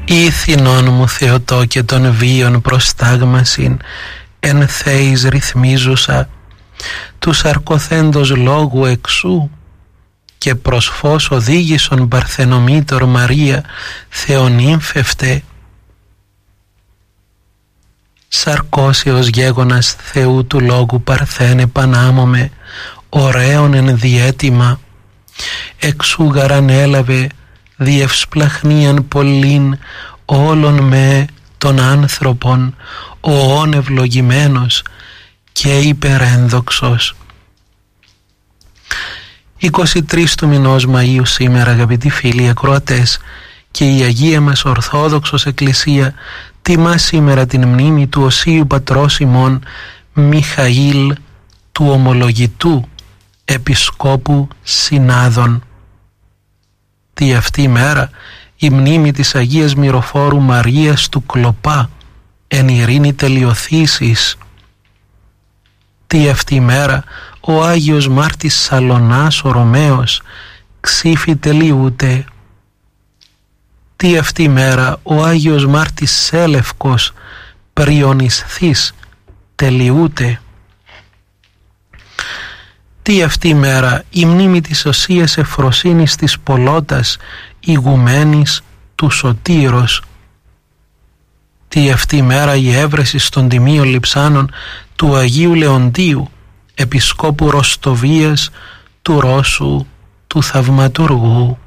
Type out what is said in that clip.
Ήθινον μου Θεοτό και των βίων προστάγμασιν, εν θέης ρυθμίζουσα, τους αρκοθέντος λόγου εξού, και προς φως οδήγησον Παρθενομήτωρ Μαρία, Θεονύμφευτε. Σαρκώσεως γέγονας Θεού του λόγου Παρθένε πανάμωμε, ωραίον εν διέτοιμα, εξού γαρανέλαβε διευσπλαχνίαν πολλήν όλων με των άνθρωπων, ο όν ευλογημένος και υπερένδοξος. 23 του μηνός Μαΐου σήμερα, αγαπητοί φίλοι ακροατές, και η Αγία μας Ορθόδοξος Εκκλησία τιμά σήμερα την μνήμη του Οσίου Πατρός ημών Μιχαήλ, του Ομολογητού Επισκόπου Συνάδων. Τι αυτή η μέρα η μνήμη της Αγίας Μυροφόρου Μαρίας του Κλοπά, εν ειρήνη τελειοθήσης. Τι αυτή η μέρα ο Άγιος Μάρτης Σαλωνάς ο Ρωμαίος, ξύφη τελειούται. Τι αυτή η μέρα ο Άγιος Μάρτης Σέλευκος Πριονισθής τελειούται. Τι αυτή η μέρα η μνήμη της Οσίας Εφροσύνης της Πολώτας ηγουμένης του Σωτήρος. Τι αυτή η μέρα η έβρεση στον τιμίων λειψάνων του Αγίου Λεοντίου, Επισκόπου Ροστοβίας του Ρώσου του Θαυματουργού.